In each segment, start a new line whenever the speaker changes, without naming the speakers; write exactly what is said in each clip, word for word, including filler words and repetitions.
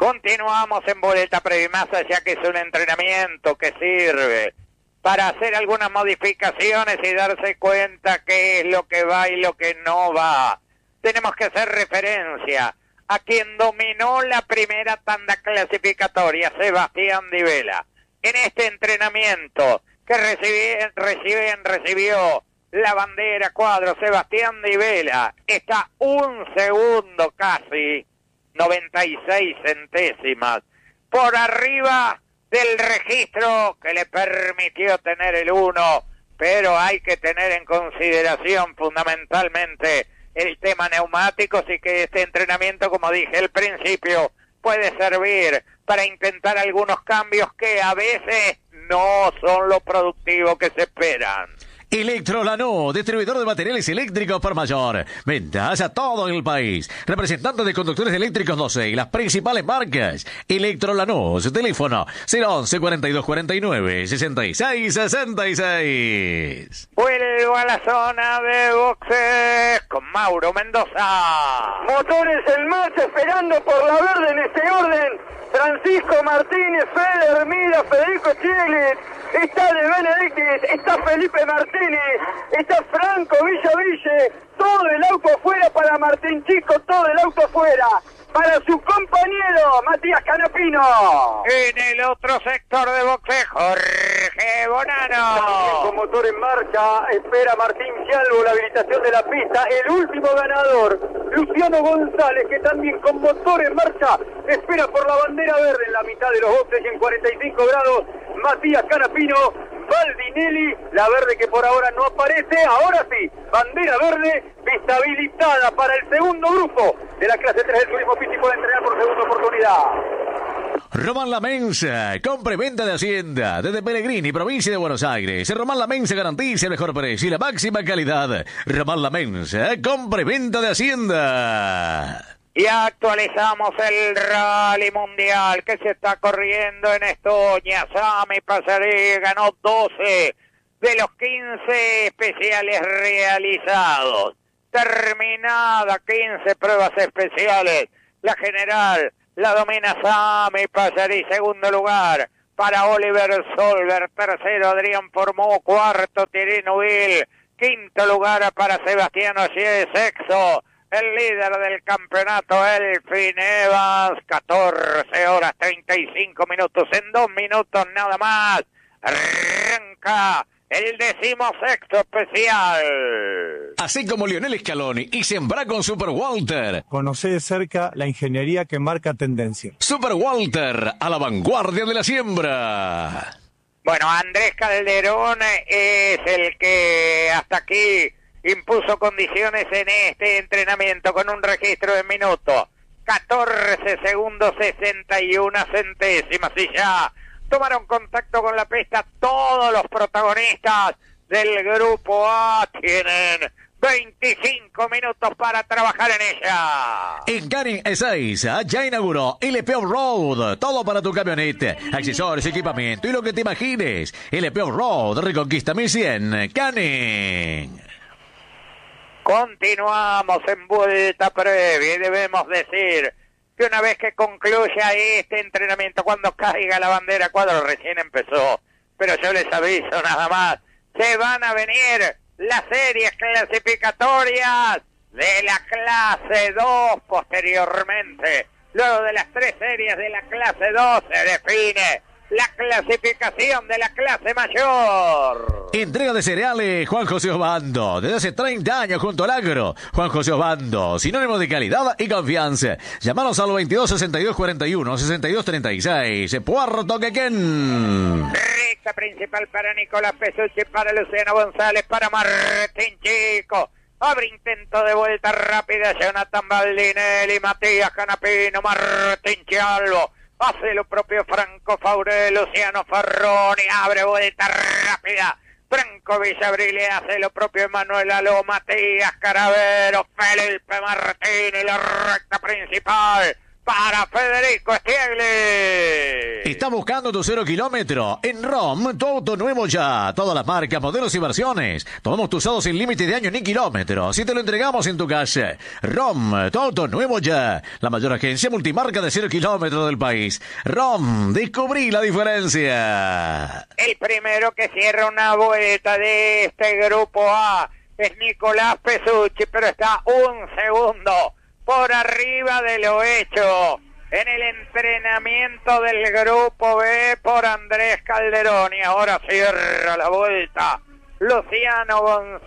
Continuamos en Vuelta Previa, más allá que es un entrenamiento que sirve para hacer algunas modificaciones y darse cuenta qué es lo que va y lo que no va. Tenemos que hacer referencia a quien dominó la primera tanda clasificatoria, Sebastián Di Vela. En este entrenamiento que recibe, recibe, recibió la bandera cuadro, Sebastián Di Vela está un segundo casi, noventa y seis centésimas, por arriba del registro que le permitió tener el uno, pero hay que tener en consideración fundamentalmente el tema neumáticos y que este entrenamiento, como dije al principio, puede servir para intentar algunos cambios que a veces no son lo productivo que se esperan.
Electrolano, distribuidor de materiales eléctricos por mayor. Ventas a todo el país. Representante de conductores eléctricos doce y las principales marcas. Electrolano, su teléfono cero once cuarenta y dos cuarenta y nueve sesenta y seis sesenta y seis.
Vuelvo a la zona de boxes con Mauro Mendoza.
Motores en marcha esperando por la verde en este orden. Francisco Martínez, Fede Hermida, Federico Chiles, está De Benedictis, está Felipe Martínez, está Franco Villaville, todo el auto afuera para Martín Chico, todo el auto afuera para su compañero Matías Canapino.
En el otro sector de boxe, Jorge Bonano.
Con motor en marcha, espera Martín Cialvo la habilitación de la pista. El último ganador, Luciano González, que también con motor en marcha, espera por la bandera verde en la mitad de los boxes y en cuarenta y cinco grados, Matías Canapino. Baldinelli, la verde que por ahora no aparece, ahora sí, bandera verde, pista habilitada para el segundo grupo de la clase tres del turismo Pitti, puede entrenar por segunda oportunidad.
Román La Mensa, compra y venta de Hacienda, desde Pellegrini, provincia de Buenos Aires. Román La Mensa garantiza el mejor precio y la máxima calidad. Román La Mensa, compra y venta de Hacienda.
Y actualizamos el Rally Mundial que se está corriendo en Estonia. Sami Pasaré ganó doce de los quince especiales realizados. Terminada quince pruebas especiales. La general la domina Sami Pasaré. Segundo lugar para Oliver Solver. Tercero Adrián Formó. Cuarto Thierry Neuville. Quinto lugar para Sebastián Ogier. Sexto el líder del campeonato, Elfyn Evans, catorce horas treinta y cinco minutos, en dos minutos nada más, arranca el decimosexto especial.
Así como Lionel Scaloni y Sembra con Super Walter.
Conocé de cerca la ingeniería que marca tendencia.
Super Walter, a la vanguardia de la siembra.
Bueno, Andrés Calderón es el que hasta aquí impuso condiciones en este entrenamiento con un registro de minutos, catorce segundos sesenta y una centésimas, y ya tomaron contacto con la pista todos los protagonistas del grupo A. Tienen veinticinco minutos para trabajar en ella.
En Canning Ezeiza ya inauguró L P Off-Road, todo para tu camioneta, accesorios, equipamiento y lo que te imagines. L P Off-Road, Reconquista mil cien, Canning.
Continuamos en Vuelta Previa y debemos decir que una vez que concluya este entrenamiento, cuando caiga la bandera cuadro, recién empezó, pero yo les aviso nada más, se van a venir las series clasificatorias de la clase dos posteriormente. Luego de las tres series de la clase dos se define la clasificación de la clase mayor.
Entrega de cereales Juan José Osbando, desde hace treinta años junto al agro. Juan José Osbando, sinónimo de calidad y confianza. Llámanos al veintidós sesenta y dos cuarenta y uno sesenta y dos treinta y seis. Puerto Quequén.
Recta principal para Nicolás Pesucci, para Luciano González, para Martín Chico. Abre intento de vuelta rápida, Jonathan Baldinelli, Matías Canapino, Martín Cialvo. Hace lo propio Franco Fauré, Luciano Ferroni, abre vuelta rápida. Franco Villabrile hace lo propio Emanuel Aló, Matías Caravero, Felipe Martínez, la recta principal para Federico Stiegli.
¿Estás buscando tu cero kilómetro? En ROM, tu auto nuevo ya. Todas las marcas, modelos y versiones. Tomamos tu usado sin límite de año ni kilómetros y te lo entregamos en tu casa. ROM, tu auto nuevo ya. La mayor agencia multimarca de cero kilómetros del país. ROM, descubrí la diferencia.
El primero que cierra una vuelta de este grupo A es Nicolás Pesucci, pero está un segundo por arriba de lo hecho en el entrenamiento del grupo B por Andrés Calderón. Y ahora cierra la vuelta Luciano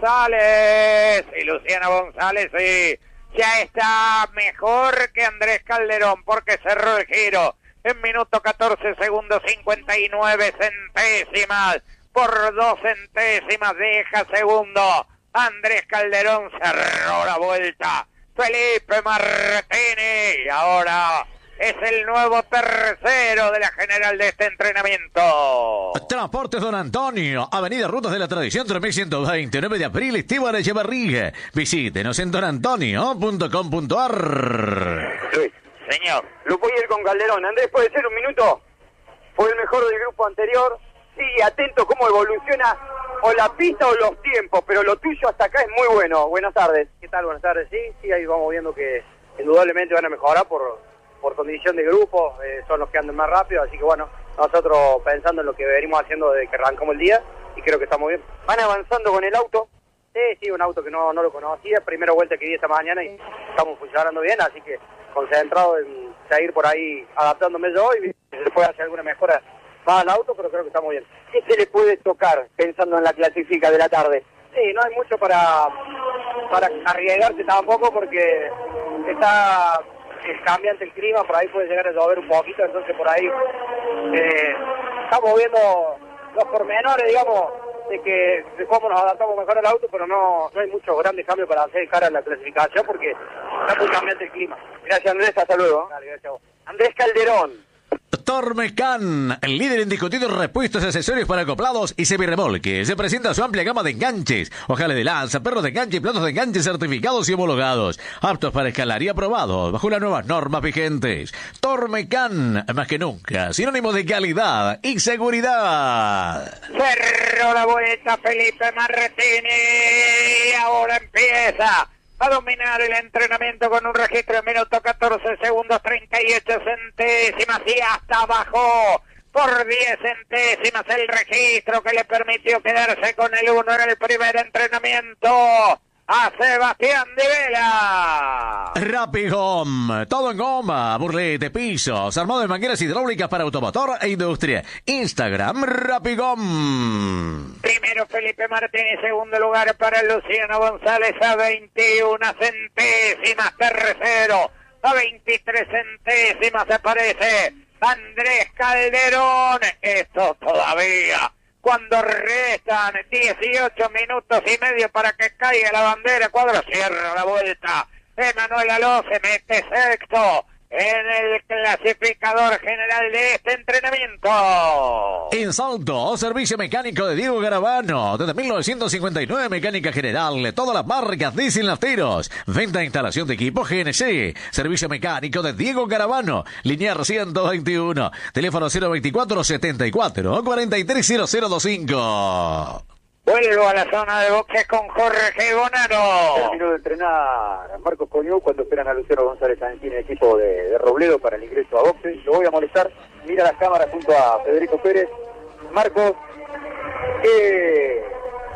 González. Y Luciano González sí, ya está mejor que Andrés Calderón porque cerró el giro en minuto catorce segundos cincuenta y nueve centésimas. Por dos centésimas deja segundo. Andrés Calderón cerró la vuelta. Felipe Martínez ahora es el nuevo tercero de la general de este entrenamiento.
Transportes Don Antonio, Avenida Rutas de la Tradición tres mil ciento veinte, nueve de abril, Esteban Echeverría. Visítenos en don antonio punto com punto a r.
Luis,
Señor.
lo voy a ir con Calderón. Andrés, ¿puede ser un minuto? Fue el mejor del grupo anterior. Sigue atento cómo evoluciona o la pista o los tiempos, pero lo tuyo hasta acá es muy bueno. Buenas tardes.
¿Qué tal? Buenas tardes. Sí, sí, ahí vamos viendo que indudablemente van a mejorar por, por condición de grupo, eh, son los que andan más rápido, así que bueno, nosotros pensando en lo que venimos haciendo desde que arrancamos el día, y creo que estamos bien.
¿Van avanzando con el auto?
Sí, sí, un auto que no, no lo conocía, primera vuelta que di esta mañana y estamos funcionando bien, así que concentrado en seguir por ahí adaptándome yo y si se puede hacer alguna mejora más al auto, pero creo que estamos bien.
¿Qué se le puede tocar pensando en la clasifica de la tarde?
Sí, no hay mucho para, para arriesgarse tampoco porque está es cambiante el clima, por ahí puede llegar a llover un poquito, entonces por ahí eh, estamos viendo los pormenores, digamos, de que de cómo nos adaptamos mejor al auto, pero no, no hay muchos grandes cambios para hacer cara a la clasificación porque está muy cambiante el clima.
Gracias, Andrés, hasta luego.
Dale, gracias a vos.
Andrés Calderón.
Tormecan, el líder indiscutido en repuestos, accesorios para acoplados y semirremolques. Se presenta su amplia gama de enganches, ojales de lanza, perros de enganche y platos de enganche certificados y homologados, aptos para escalar y aprobados bajo las nuevas normas vigentes. Tormecan, más que nunca, sinónimo de calidad y seguridad.
Cerró la vuelta Felipe Martínez y ahora empieza a dominar el entrenamiento con un registro de minuto catorce segundos treinta y ocho centésimas y hasta abajo por diez centésimas el registro que le permitió quedarse con el uno en el primer entrenamiento a Sebastián Di Vela.
Rapigom, todo en goma, burlete, pisos, armado de mangueras hidráulicas para automotor e industria. Instagram, Rapigom.
Primero Felipe Martínez, segundo lugar para Luciano González a veintiuna centésimas, tercero a veintitrés centésimas aparece Andrés Calderón. Esto todavía cuando restan dieciocho minutos y medio para que caiga la bandera, cuadro cierra la vuelta. Emanuel Aló se mete sexto en el clasificador general de este entrenamiento.
En Salto, servicio mecánico de Diego Garavano. Desde mil novecientos cincuenta y nueve, mecánica general. Todas las marcas diesel nafteros. Venta e instalación de equipo G N C. Servicio mecánico de Diego Garavano. Linear ciento veintiuno. Teléfono cero veinticuatro setenta y cuatro cuarenta y tres cero cero veinticinco.
Vuelvo a la zona de boxes con Jorge Bonaro.
Terminó de entrenar a Marcos Coñú cuando esperan a Luciano González Santín, el equipo de, de Robledo para el ingreso a boxes. Lo voy a molestar. Mira las cámaras junto a Federico Pérez. Marcos, ¿qué,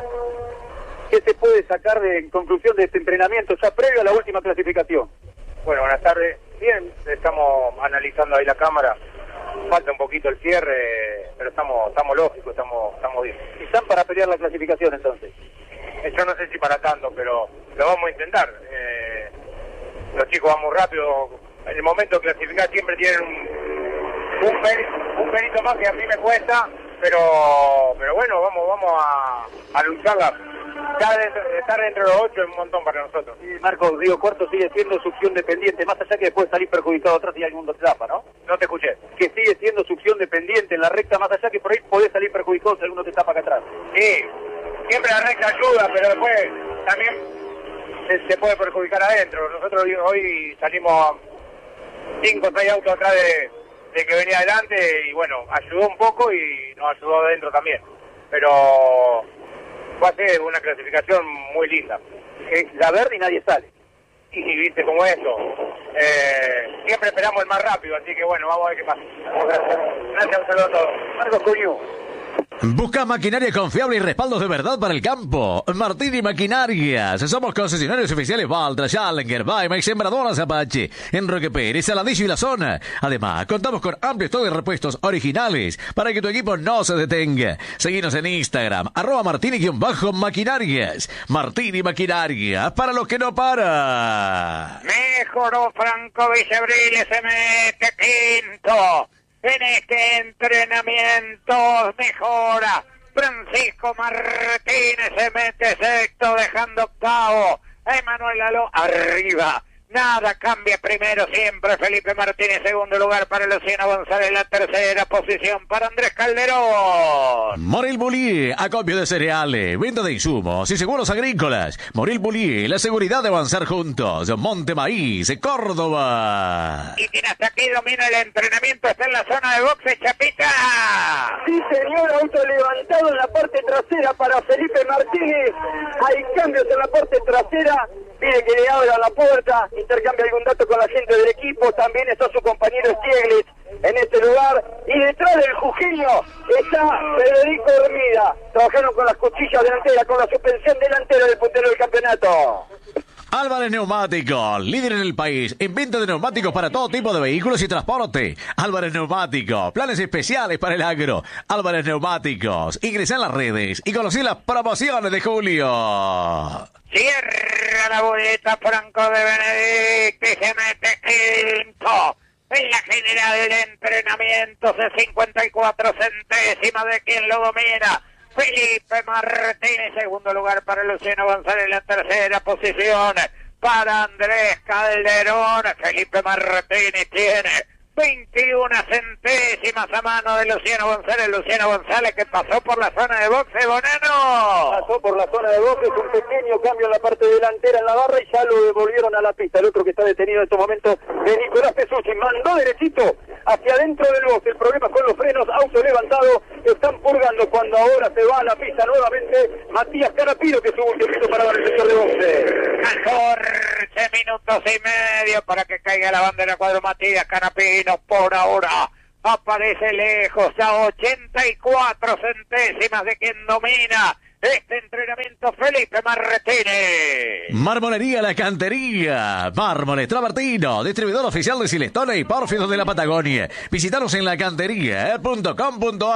qué se puede sacar de en conclusión de este entrenamiento ya previo a la última clasificación?
Bueno, buenas tardes. Bien, estamos analizando ahí la cámara. Falta un poquito el cierre, pero estamos estamos lógicos, estamos estamos bien.
¿Están para pelear la clasificación entonces?
Yo no sé si para tanto, pero lo vamos a intentar. Eh, los chicos van muy rápido. En el momento de clasificar siempre tienen un, un, per, un perito más que a mí me cuesta, pero pero bueno, vamos vamos a, a lucharla. Ya dentro, estar dentro de los ocho es un montón para nosotros.
Sí, Marcos, Río Cuarto sigue siendo succión dependiente, más allá que después salir perjudicado atrás y algún te tapa, ¿no?
No te escuché.
Que sigue siendo succión dependiente en la recta, más allá que por ahí podés salir perjudicado si alguno te tapa acá atrás.
Sí, siempre la recta ayuda, pero después también se, se puede perjudicar adentro. Nosotros hoy, hoy salimos cinco o seis autos atrás de, de que venía adelante y bueno, ayudó un poco y nos ayudó adentro también. Pero fue a ser una clasificación muy linda. Es la verde y nadie sale. Y viste cómo es eso. Eh, siempre esperamos el más rápido, así que bueno, vamos a ver qué pasa. Gracias, Gracias un saludo a todos. Marcos Cuñu.
Busca maquinaria confiable y respaldos de verdad para el campo. Martini Maquinarias. Somos concesionarios oficiales Valtra, Challenger, Weimax, Sembradoras Apache, en Roque Pérez, Saladillo y la zona. Además, contamos con amplio stock de repuestos originales para que tu equipo no se detenga. Seguinos en Instagram, arroba Martini-Maquinarias. Martini Maquinarias, para los que no para.
Mejoró Franco Villabril, se mete quinto. En este entrenamiento mejora. Francisco Martínez se mete sexto, dejando octavo. Emanuel Aló arriba. Nada cambia, primero siempre Felipe Martínez, segundo lugar para Luciano González, la tercera posición para Andrés Calderón.
Moril Bullier, acopio de cereales, venta de insumos y seguros agrícolas. Moril Bullier, la seguridad de avanzar juntos. Monte Maíz, Córdoba.
Y quien hasta aquí domina el entrenamiento está en la zona de boxe, Chapita.
Sí, señor, auto levantado en la parte trasera para Felipe Martínez. Hay cambios en la parte trasera. Pide que le abra la puerta, intercambia algún dato con la gente del equipo. También está su compañero Stieglitz en este lugar. Y detrás del Jujeño está Federico Hermida. Trabajaron con las cuchillas delanteras, con la suspensión delantera del puntero del campeonato.
Álvarez Neumáticos, líder en el país en venta de neumáticos para todo tipo de vehículos y transporte. Álvarez Neumáticos, planes especiales para el agro. Álvarez Neumáticos, ingresa en las redes y conocí las promociones de julio.
Cierra la boleta Franco de Benedict y se mete quinto. En la general de entrenamientos de cincuenta y cuatro centésimas de quien lo domina. Felipe Martínez, segundo lugar para Luciano González, la tercera posición para Andrés Calderón. Felipe Martínez tiene veintiuna centésimas a mano de Luciano González. Luciano González que pasó por la zona de boxe, Bonano.
Pasó por la zona de boxe, un pequeño cambio en la parte delantera en la barra y ya lo devolvieron a la pista. El otro que está detenido en estos momentos es Nicolás Pesucci. Mandó derechito hacia adentro del boxe. El problema con los frenos, auto levantado, están purgando cuando ahora se va a la pista nuevamente Matías Canapino, que es su último para dar el sector de boxe.
catorce minutos y medio para que caiga la bandera cuadro Matías Canapino. Por ahora aparece lejos a ochenta y cuatro centésimas de quien domina este entrenamiento, Felipe Martínez.
Marmolería La Cantería, Mármoles Travertino, distribuidor oficial de Silestone y Pórfidos de la Patagonia. Visítanos en lacantería punto com punto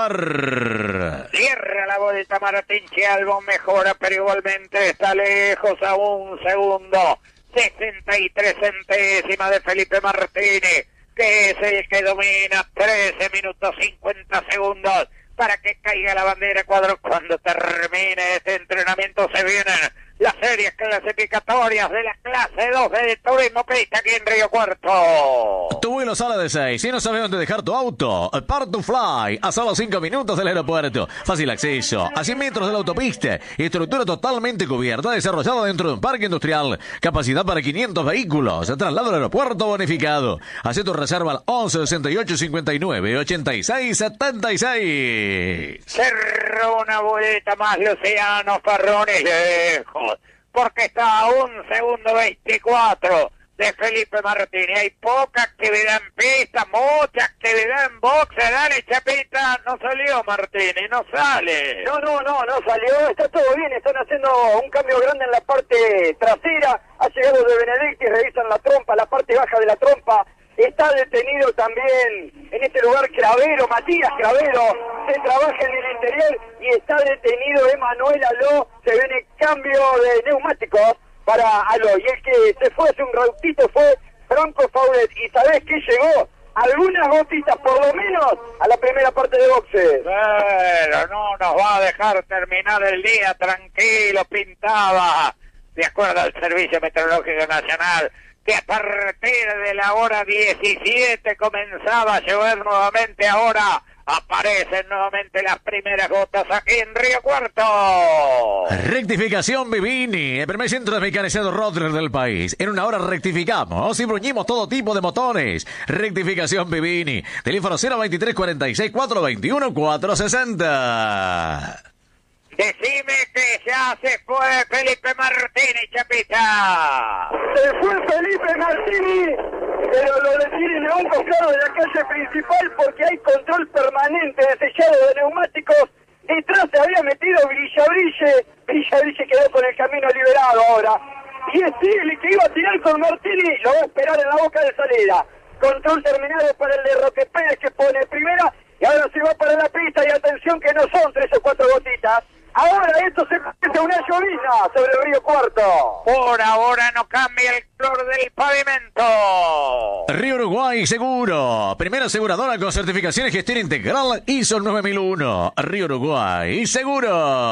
ar.
Cierra la vuelta Martín Chialvo, mejora, pero igualmente está lejos a un segundo. sesenta y tres centésimas de Felipe Martínez, que es el que domina. Trece minutos cincuenta segundos para que caiga la bandera cuadro. Cuando termine este entrenamiento se vienen las series clasificatorias de la clase dos de turismo pista aquí en Río Cuarto.
Tu vuelo sale de seis. Si no sabes dónde dejar tu auto, Park to Fly, a solo cinco minutos del aeropuerto. Fácil acceso, a cien metros de la autopista. Estructura totalmente cubierta, desarrollada dentro de un parque industrial. Capacidad para quinientos vehículos. Traslado al aeropuerto bonificado. Haz tu reserva al once sesenta y ocho cincuenta y nueve ochenta y seis setenta y seis.
Cerró una boleta más Luciano Ferroni, lejos, porque está a un segundo veinticuatro de Felipe Martínez. Hay poca actividad en pista, mucha actividad en boxe. Dale, Chapita, no salió Martínez, no sale.
No, no, no, no salió, está todo bien, están haciendo un cambio grande en la parte trasera. Ha llegado de Benedict y revisan la trompa, la parte baja de la trompa. Está detenido también en este lugar Cravero, Matías Cravero, se trabaja en el interior y está detenido Emanuel Aló. Se viene cambio de neumáticos para Aló, y el que se fue hace un ratito fue Franco Faudet. ¿Y sabés qué llegó? Algunas gotitas por lo menos a la primera parte de boxe.
Pero no nos va a dejar terminar el día tranquilo, pintaba, de acuerdo al Servicio Meteorológico Nacional, que a partir de la hora diecisiete comenzaba a llover nuevamente ahora Aparecen nuevamente las primeras gotas aquí en Río Cuarto.
Rectificación Vivini, el primer centro de mecanizado Rotterdam del país. En una hora rectificamos y bruñimos todo tipo de motores. Rectificación Vivini. Teléfono cero veintitrés cuarenta y seis cuatrocientos veintiuno cuatrocientos sesenta.
Decime que ya se fue Felipe Martini, Chapita.
Se fue Felipe Martini, pero lo detienen a un costado de la calle principal porque hay control permanente de sellado de neumáticos. Detrás se había metido Brillabrille. Brillabrille quedó con el camino liberado ahora. Y Stigli, que iba a tirar con Martini, lo va a esperar en la boca de salida. Control terminado para el de Roque Pérez, que pone primera. Y ahora se va para la pista. Y atención que no son tres o cuatro gotitas. Ahora esto se convierte en una llovizna sobre el Río Cuarto.
Por ahora no cambia el color del pavimento.
Río Uruguay Seguro. Primera aseguradora con certificación y gestión integral I S O nueve mil uno. Río Uruguay Seguro.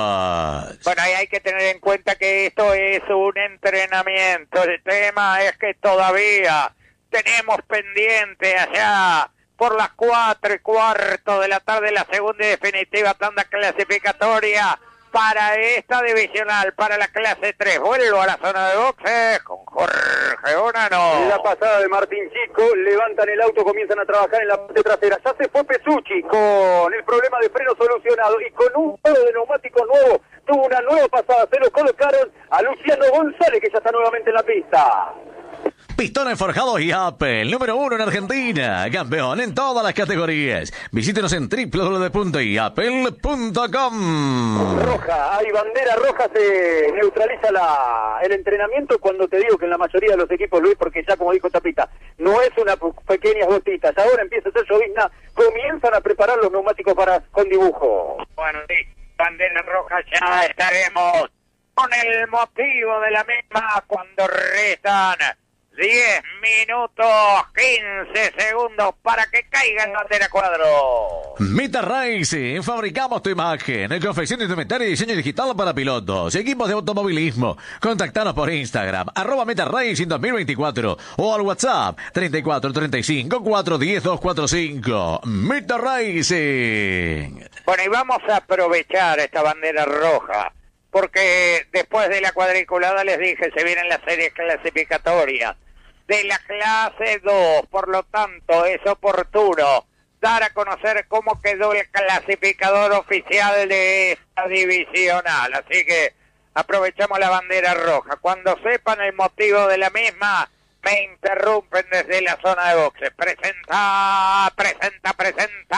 Bueno, ahí hay que tener en cuenta que esto es un entrenamiento. El tema es que todavía tenemos pendiente allá por las cuatro y cuarto de la tarde la segunda y definitiva tanda clasificatoria para esta divisional, para la clase tres. Vuelvo a la zona de boxes con Jorge Bonano.
La pasada de Martín Chico, levantan el auto, comienzan a trabajar en la parte trasera. Ya se fue Pesucci con el problema de freno solucionado y con un juego de neumáticos nuevo. Tuvo una nueva pasada, se lo colocaron a Luciano González, que ya está nuevamente en la pista.
Pistones forjados y Apple, número uno en Argentina, campeón en todas las categorías. Visítenos en doble u doble u doble u punto i apple punto com.
Roja, hay bandera roja, se neutraliza la, el entrenamiento cuando te digo que en la mayoría de los equipos, Luis, porque ya como dijo Tapita, no es una pequeñas gotitas, ahora empieza a ser llovizna, comienzan a preparar los neumáticos para con dibujo.
Bueno, sí, bandera roja, ya estaremos con el motivo de la misma cuando restan diez minutos, quince segundos para que caiga el bandera cuadro.
Meta Racing, fabricamos tu imagen, confección de indumentaria y diseño digital para pilotos, equipos de automovilismo. Contactanos por Instagram, arroba Meta Racing dos mil veinticuatro o al WhatsApp treinta y cuatro treinta y cinco cuatrocientos diez doscientos cuarenta y cinco. Meta Racing.
Bueno, y vamos a aprovechar esta bandera roja, porque después de la cuadriculada les dije, se vienen las series clasificatorias de la clase dos, por lo tanto es oportuno dar a conocer cómo quedó el clasificador oficial de esta divisional, así que aprovechamos la bandera roja. Cuando sepan el motivo de la misma, me interrumpen desde la zona de boxes. Presenta, presenta,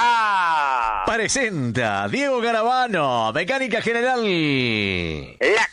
presenta.
Presenta Diego Garabano, Mecánica General.
La